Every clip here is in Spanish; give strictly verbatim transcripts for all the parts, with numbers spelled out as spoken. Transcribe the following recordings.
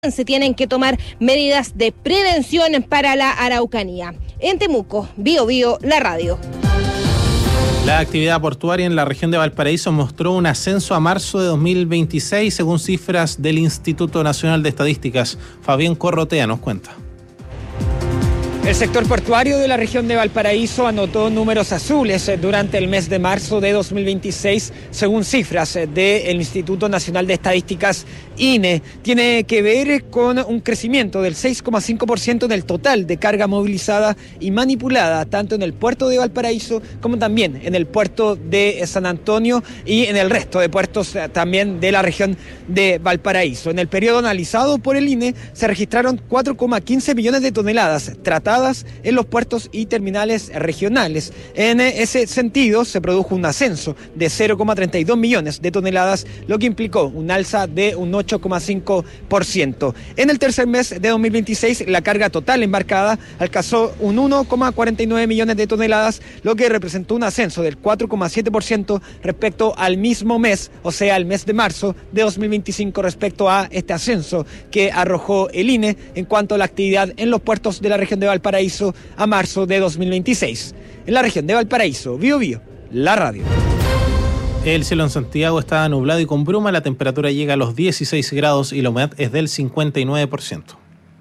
se tienen que tomar medidas de prevención para la Araucanía. En Temuco, Bio Bio, la radio. La actividad portuaria en la región de Valparaíso mostró un ascenso a marzo de dos mil veintiséis, según cifras del Instituto Nacional de Estadísticas. Fabián Corrotea nos cuenta. El sector portuario de la región de Valparaíso anotó números azules durante el mes de marzo de dos mil veintiséis, según cifras del Instituto Nacional de Estadísticas, I N E. Tiene que ver con un crecimiento del seis coma cinco por ciento en el total de carga movilizada y manipulada, tanto en el puerto de Valparaíso como también en el puerto de San Antonio y en el resto de puertos también de la región de Valparaíso. En el periodo analizado por el I N E se registraron cuatro coma quince millones de toneladas tratadas en los puertos y terminales regionales. En ese sentido, se produjo un ascenso de cero coma treinta y dos millones de toneladas, lo que implicó un alza de un ocho coma cinco por ciento. En el tercer mes de dos mil veintiséis, la carga total embarcada alcanzó un uno coma cuarenta y nueve millones de toneladas, lo que representó un ascenso del cuatro coma siete por ciento respecto al mismo mes, o sea, el mes de marzo de dos mil veinticinco, respecto a este ascenso que arrojó el I N E en cuanto a la actividad en los puertos de la región de Valparaíso Valparaíso a marzo de dos mil veintiséis. En la región de Valparaíso, Bio Bio, la radio. El cielo en Santiago está nublado y con bruma, la temperatura llega a los dieciséis grados y la humedad es del cincuenta y nueve por ciento.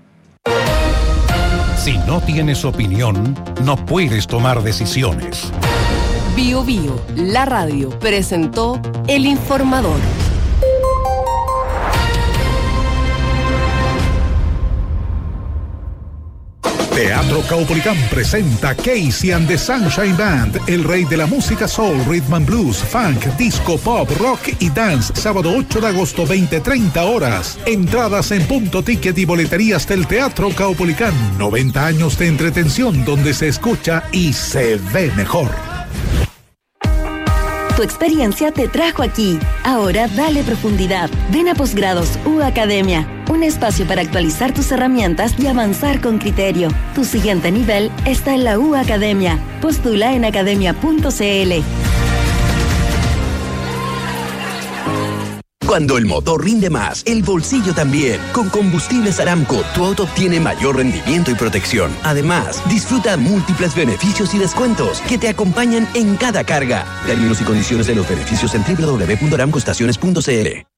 Si no tienes opinión, no puedes tomar decisiones. Bio Bio, la radio, presentó El Informador. Teatro Caupolicán presenta Casey and the Sunshine Band, el rey de la música soul, rhythm and blues, funk, disco, pop, rock y dance, sábado ocho de agosto, veinte treinta horas. Entradas en Punto Ticket y boleterías del Teatro Caupolicán. noventa años de entretención donde se escucha y se ve mejor. Tu experiencia te trajo aquí. Ahora dale profundidad. Ven a Posgrados U Academia, un espacio para actualizar tus herramientas y avanzar con criterio. Tu siguiente nivel está en la U Academia. Postula en academia punto c l. Cuando el motor rinde más, el bolsillo también. Con Combustibles Aramco, tu auto obtiene mayor rendimiento y protección. Además, disfruta múltiples beneficios y descuentos que te acompañan en cada carga. Términos y condiciones de los beneficios en doble u doble u doble u punto aramco estaciones punto c l.